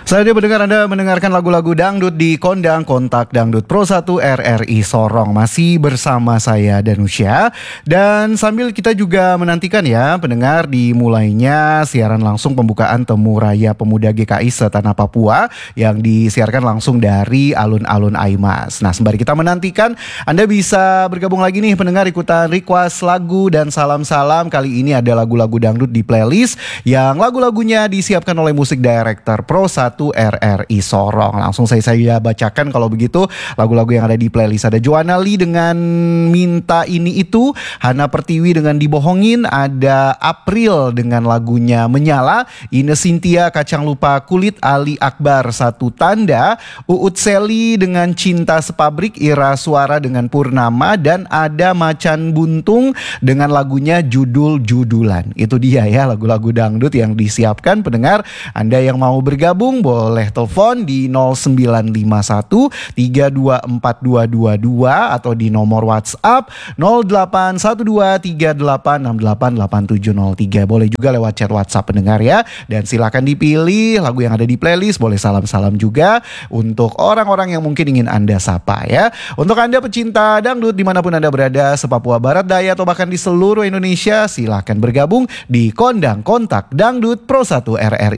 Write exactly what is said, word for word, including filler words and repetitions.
Saatnya mendengar Anda mendengarkan lagu-lagu dangdut di Kondang Kontak Dangdut Pro satu R R I Sorong. Masih bersama saya Danusya. Dan sambil kita juga menantikan ya pendengar dimulainya siaran langsung pembukaan Temu Raya Pemuda G K I Setanah Papua yang disiarkan langsung dari alun-alun Aimas. Nah, sembari kita menantikan, Anda bisa bergabung lagi nih pendengar, ikutan request lagu dan salam-salam. Kali ini ada lagu-lagu dangdut di playlist yang lagu-lagunya disiapkan oleh musik director Pro satu R R I Sorong. Langsung saya saya bacakan kalau begitu lagu-lagu yang ada di playlist. Ada Joanna Lee dengan Minta Ini Itu, Hana Pertiwi dengan Dibohongin, ada April dengan lagunya Menyala, Ine Cynthia Kacang Lupa Kulit, Ali Akbar Satu Tanda, Uut Seli dengan Cinta Sepabrik, Ira Suara dengan Purnama, dan ada Macan Buntung dengan lagunya Judul-Judulan. Itu dia ya lagu-lagu dangdut yang disiapkan pendengar. Anda yang mau bergabung boleh telepon di nol sembilan lima satu tiga dua empat dua dua dua atau di nomor WhatsApp nol delapan satu dua tiga delapan enam delapan delapan tujuh nol tiga. Boleh juga lewat chat WhatsApp pendengar ya. Dan silakan dipilih lagu yang ada di playlist. Boleh salam-salam juga untuk orang-orang yang mungkin ingin Anda sapa ya. Untuk Anda pecinta dangdut dimanapun Anda berada, se-Papua Barat Daya atau bahkan di seluruh Indonesia, silakan bergabung di Kondang Kontak Dangdut Pro satu R R I